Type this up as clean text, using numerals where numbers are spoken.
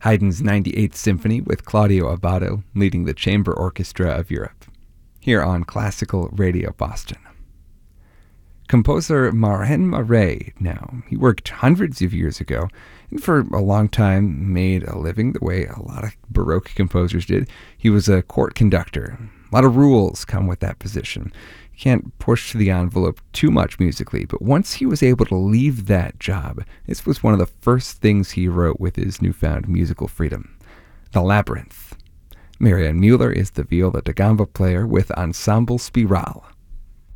Haydn's 98th Symphony with Claudio Abbado leading the Chamber Orchestra of Europe, here on Classical Radio Boston. Composer Marin Marais now. He worked hundreds of years ago and for a long time made a living the way a lot of Baroque composers did. He was a court conductor. A lot of rules come with that position. You can't push the envelope too much musically, but once he was able to leave that job, this was one of the first things he wrote with his newfound musical freedom. The Labyrinth. Marianne Mueller is the viola da gamba player with Ensemble Spiral.